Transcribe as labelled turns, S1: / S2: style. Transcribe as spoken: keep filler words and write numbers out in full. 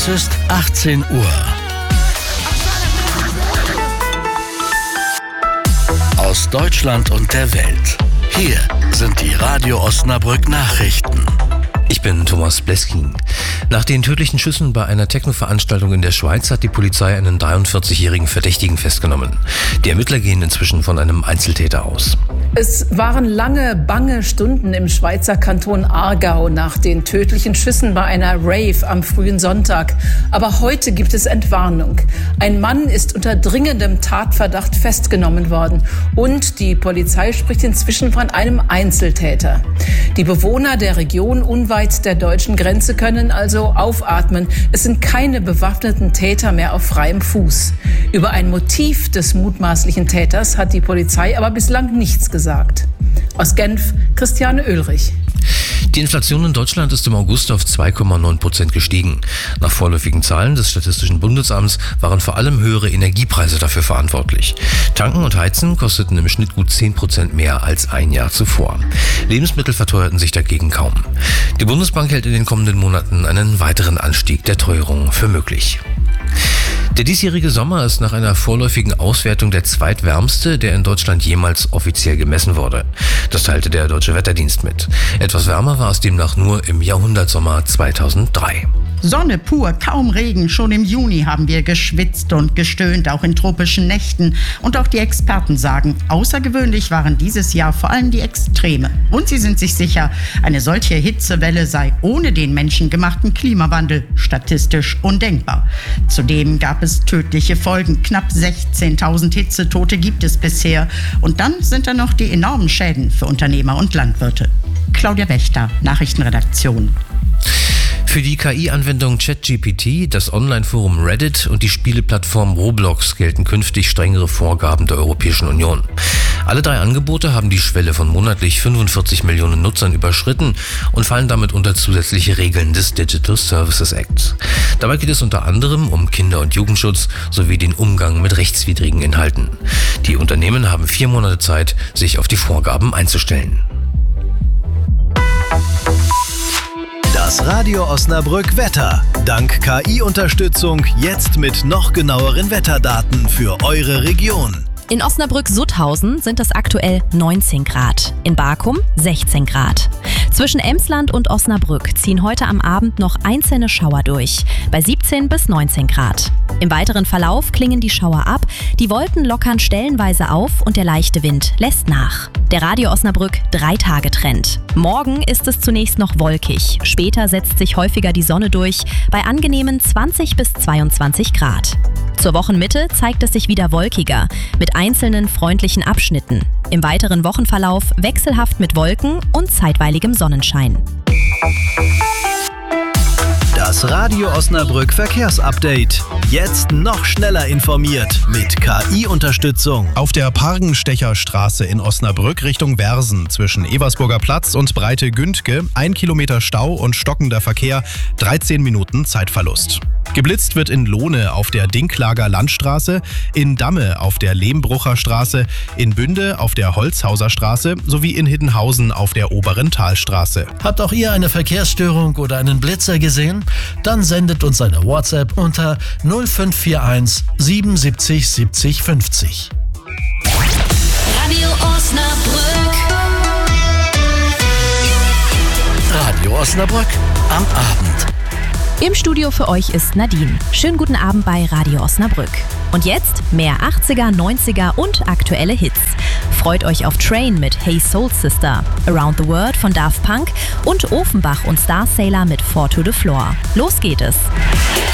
S1: Es ist achtzehn Uhr. Aus Deutschland und der Welt. Hier sind die Radio Osnabrück Nachrichten.
S2: Ich bin Thomas Bleskin. Nach den tödlichen Schüssen bei einer Techno-Veranstaltung in der Schweiz hat die Polizei einen dreiundvierzigjährigen Verdächtigen festgenommen. Die Ermittler gehen inzwischen von einem Einzeltäter aus.
S3: Es waren lange, bange Stunden im Schweizer Kanton Aargau nach den tödlichen Schüssen bei einer Rave am frühen Sonntag. Aber heute gibt es Entwarnung. Ein Mann ist unter dringendem Tatverdacht festgenommen worden. Und die Polizei spricht inzwischen von einem Einzeltäter. Die Bewohner der Region unweit der deutschen Grenze können also aufatmen. Es sind keine bewaffneten Täter mehr auf freiem Fuß. Über ein Motiv des mutmaßlichen Täters hat die Polizei aber bislang nichts gesagt. Gesagt. Aus Genf, Christiane Oehlrich.
S2: Die Inflation in Deutschland ist im August auf zwei Komma neun Prozent gestiegen. Nach vorläufigen Zahlen des Statistischen Bundesamts waren vor allem höhere Energiepreise dafür verantwortlich. Tanken und Heizen kosteten im Schnitt gut zehn Prozent mehr als ein Jahr zuvor. Lebensmittel verteuerten sich dagegen kaum. Die Bundesbank hält in den kommenden Monaten einen weiteren Anstieg der Teuerung für möglich. Der diesjährige Sommer ist nach einer vorläufigen Auswertung der zweitwärmste, der in Deutschland jemals offiziell gemessen wurde. Das teilte der Deutsche Wetterdienst mit. Etwas wärmer war es demnach nur im Jahrhundertsommer zweitausenddrei.
S4: Sonne pur, kaum Regen. Schon im Juni haben wir geschwitzt und gestöhnt, auch in tropischen Nächten. Und auch die Experten sagen, außergewöhnlich waren dieses Jahr vor allem die Extreme. Und sie sind sich sicher, eine solche Hitzewelle sei ohne den menschengemachten Klimawandel statistisch undenkbar. Zudem gab es tödliche Folgen. Knapp sechzehntausend Hitzetote gibt es bisher. Und dann sind da noch die enormen Schäden für Unternehmer und Landwirte. Claudia Wächter, Nachrichtenredaktion.
S2: Für die K I-Anwendung ChatGPT, das Online-Forum Reddit und die Spieleplattform Roblox gelten künftig strengere Vorgaben der Europäischen Union. Alle drei Angebote haben die Schwelle von monatlich fünfundvierzig Millionen Nutzern überschritten und fallen damit unter zusätzliche Regeln des Digital Services Act. Dabei geht es unter anderem um Kinder- und Jugendschutz sowie den Umgang mit rechtswidrigen Inhalten. Die Unternehmen haben vier Monate Zeit, sich auf die Vorgaben einzustellen.
S5: Das Radio Osnabrück Wetter. Dank K I-Unterstützung jetzt mit noch genaueren Wetterdaten für eure Region.
S6: In Osnabrück-Sutthausen sind es aktuell neunzehn Grad, in Barkum sechzehn Grad. Zwischen Emsland und Osnabrück ziehen heute am Abend noch einzelne Schauer durch, bei siebzehn bis neunzehn Grad. Im weiteren Verlauf klingen die Schauer ab, die Wolken lockern stellenweise auf und der leichte Wind lässt nach. Der Radio Osnabrück Drei-Tage-Trend. Morgen ist es zunächst noch wolkig, später setzt sich häufiger die Sonne durch, bei angenehmen zwanzig bis zweiundzwanzig Grad. Zur Wochenmitte zeigt es sich wieder wolkiger, mit einzelnen freundlichen Abschnitten. Im weiteren Wochenverlauf wechselhaft mit Wolken und zeitweiligem Sonnenschein.
S5: Das Radio Osnabrück Verkehrsupdate. Jetzt noch schneller informiert mit K I-Unterstützung.
S7: Auf der Pargenstecher Straße in Osnabrück Richtung Wersen zwischen Eversburger Platz und Breite Gündke ein Kilometer Stau und stockender Verkehr, dreizehn Minuten Zeitverlust. Geblitzt wird in Lohne auf der Dinklager Landstraße, in Damme auf der Lehmbrucher Straße, in Bünde auf der Holzhauser Straße sowie in Hiddenhausen auf der oberen Talstraße.
S1: Habt auch ihr eine Verkehrsstörung oder einen Blitzer gesehen? Dann sendet uns eine WhatsApp unter null fünf vier eins siebenundsiebzig siebzig fünfzig.
S8: Radio Osnabrück.
S1: Radio Osnabrück am Abend.
S6: Im Studio für euch ist Nadine. Schönen guten Abend bei Radio Osnabrück. Und jetzt mehr achtziger, neunziger und aktuelle Hits. Freut euch auf Train mit Hey Soul Sister, Around the World von Daft Punk und Offenbach und Starsailor mit Four to the Floor. Los geht es!